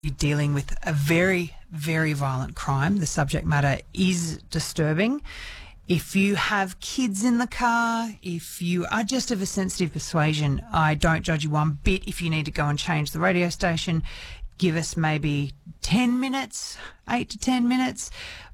You're dealing with a very, very violent crime. The subject matter is disturbing. If you have kids in the car, if you are just of a sensitive persuasion, I don't judge you one bit. If you need to go and change the radio station, give us maybe 10 minutes, 8 to 10 minutes.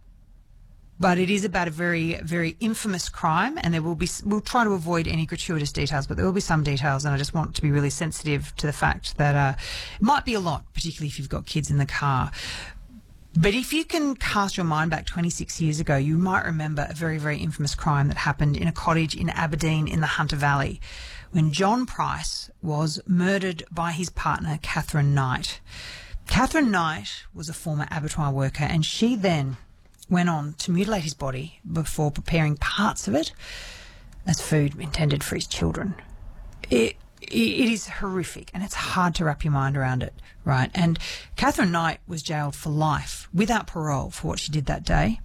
But it is about a very, very infamous crime, and we'll try to avoid any gratuitous details, but there will be some details, and I just want to be really sensitive to the fact that it might be a lot, particularly if you've got kids in the car. But if you can cast your mind back 26 years ago, you might remember a very, very infamous crime that happened in a cottage in Aberdeen in the Hunter Valley when John Price was murdered by his partner, Catherine Knight. Catherine Knight was a former abattoir worker, and she then went on to mutilate his body before preparing parts of it as food intended for his children. It is horrific, and it's hard to wrap your mind around it, right? And Catherine Knight was jailed for life without parole for what she did that day.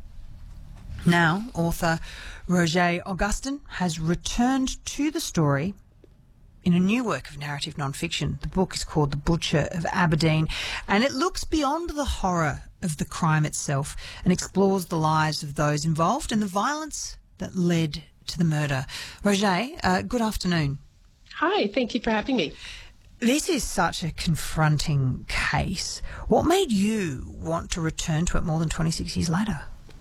Now, author Roger Augustin has returned to the story in a new work of narrative non-fiction. The book is called The Butcher of Aberdeen, and it looks beyond the horror of the crime itself and explores the lives of those involved and the violence that led to the murder. Roger, good afternoon. Hi, thank you for having me. This is such a confronting case. What made you want to return to it more than 26 years later?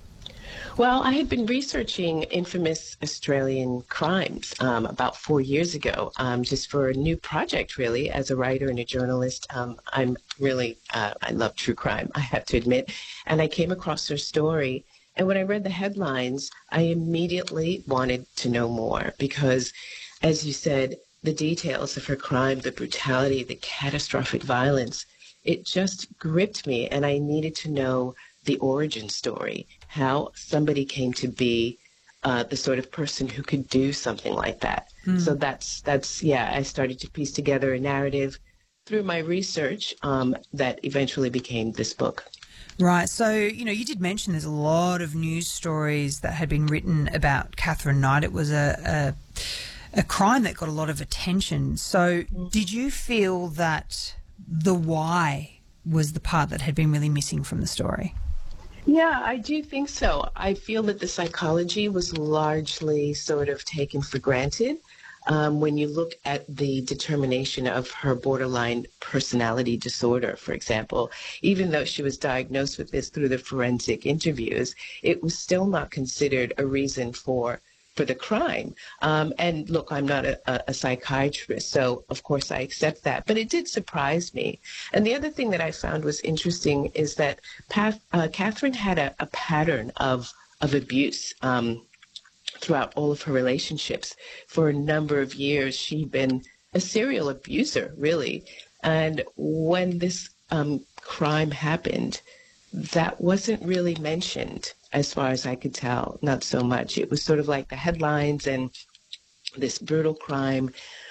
Well, I had been researching infamous Australian crimes about 4 years ago, just for a new project, really. As a writer and a journalist, I'm really, I love true crime, I have to admit. And I came across her story, and when I read the headlines, I immediately wanted to know more because, as you said, the details of her crime, the brutality, the catastrophic violence, it just gripped me, and I needed to know the origin story, how somebody came to be the sort of person who could do something like that. So that's I started to piece together a narrative through my research that eventually became this book. Right. So, you did mention there's a lot of news stories that had been written about Catherine Knight. It was a crime that got a lot of attention. So did you feel that the why was the part that had been really missing from the story? Yeah, I do think so. I feel that the psychology was largely sort of taken for granted. When you look at the determination of her borderline personality disorder, for example, even though she was diagnosed with this through the forensic interviews, it was still not considered a reason for the crime. And look, I'm not a psychiatrist, so of course I accept that. But it did surprise me. And the other thing that I found was interesting is that Catherine had a pattern of abuse throughout all of her relationships. For a number of years, she'd been a serial abuser, really. And when this crime happened, that wasn't really mentioned. As far as I could tell, not so much. It was sort of like the headlines and this brutal crime,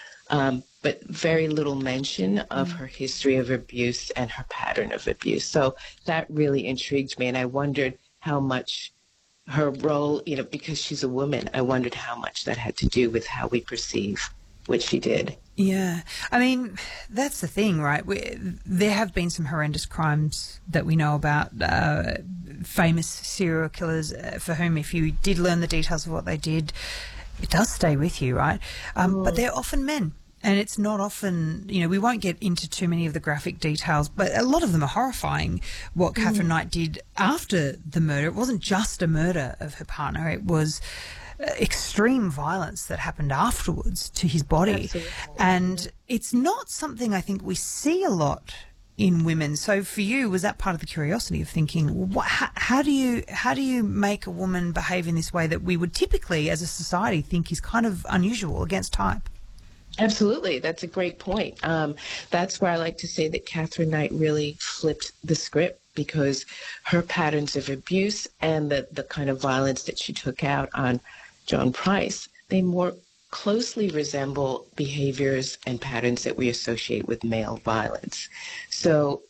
but very little mention of her history of abuse and her pattern of abuse. So that really intrigued me, and I wondered how much her role, because she's a woman, I wondered how much that had to do with how we perceive what she did. Yeah. I mean, that's the thing, right? There have been some horrendous crimes that we know about, famous serial killers for whom if you did learn the details of what they did, it does stay with you, right? But they're often men. And it's not often, we won't get into too many of the graphic details, but a lot of them are horrifying, what Catherine Knight did after the murder. It wasn't just a murder of her partner. It was extreme violence that happened afterwards to his body. Absolutely. And it's not something I think we see a lot in women. So for you, was that part of the curiosity of thinking, how do you make a woman behave in this way that we would typically, as a society, think is kind of unusual, against type? Absolutely. That's a great point. That's where I like to say that Catherine Knight really flipped the script, because her patterns of abuse and the kind of violence that she took out on John Price, they more closely resemble behaviors and patterns that we associate with male violence. So,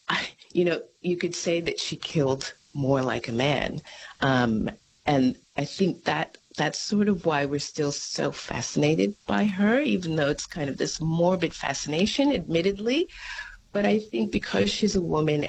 you could say that she killed more like a man. And I think that's sort of why we're still so fascinated by her, even though it's kind of this morbid fascination, admittedly. But I think because she's a woman